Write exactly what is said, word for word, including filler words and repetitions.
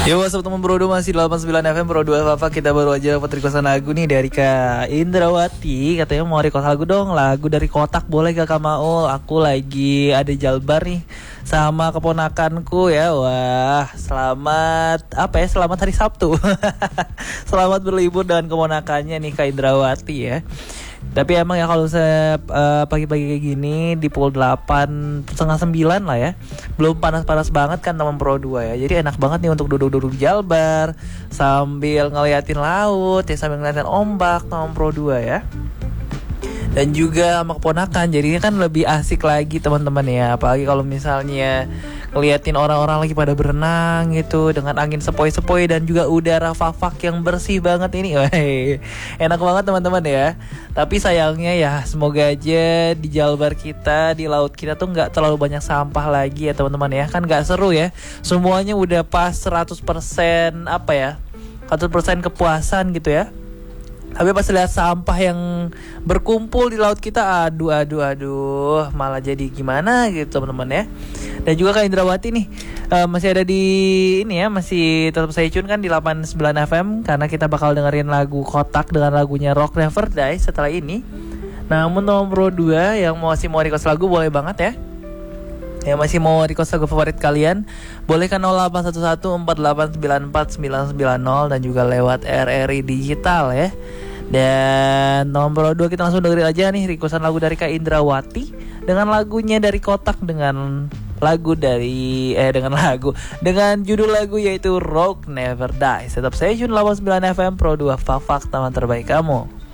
Yo, what's up teman Bro dua, masih delapan puluh sembilan F M Bro dua Fafa. Kita baru aja dapat requestan lagu nih dari Kak Indrawati. Katanya mau request lagu dong, lagu dari Kotak boleh Kak Maul. Aku lagi ada Jalbar nih sama keponakanku ya. Wah, selamat apa ya? Selamat hari Sabtu. Selamat berlibur dengan keponakannya nih Kak Indrawati ya. Tapi emang ya kalau saya uh, pagi-pagi kayak gini di pukul delapan setengah sembilan lah ya, belum panas-panas banget kan teman Pro dua ya. Jadi enak banget nih untuk duduk-duduk di Jalbar sambil ngeliatin laut ya, sambil ngeliatin ombak teman Pro dua ya. Dan juga sama keponakan, jadinya kan lebih asik lagi teman-teman ya. Apalagi kalau misalnya ngeliatin orang-orang lagi pada berenang gitu dengan angin sepoi-sepoi dan juga udara fafak yang bersih banget ini. Wey, enak banget teman-teman ya. Tapi sayangnya ya, semoga aja di Jalbar kita, di laut kita tuh nggak terlalu banyak sampah lagi ya teman-teman ya. Kan nggak seru ya. Semuanya udah pas seratus persen apa ya? seratus persen kepuasan gitu ya. Tapi pas lihat sampah yang berkumpul di laut kita, aduh aduh aduh, malah jadi gimana gitu teman-teman ya. Dan juga Kak Indrawati nih uh, masih ada di ini ya, masih tetap stay tune kan di delapan puluh sembilan F M karena kita bakal dengerin lagu Kotak dengan lagunya Rock Never Die setelah ini. Namun nomor dua yang masih mau request lagu boleh banget ya. Yang masih mau request lagu favorit kalian, boleh kan nol delapan satu satu empat delapan sembilan empat sembilan sembilan nol dan juga lewat R R I Digital ya. Dan nomor dua kita langsung dengerin aja nih requestan lagu dari Kak Indrawati dengan lagunya dari Kotak dengan lagu dari eh dengan lagu dengan judul lagu yaitu Rock Never Die. Tetap stay tune delapan puluh sembilan F M Pro dua Fafak, teman terbaik kamu.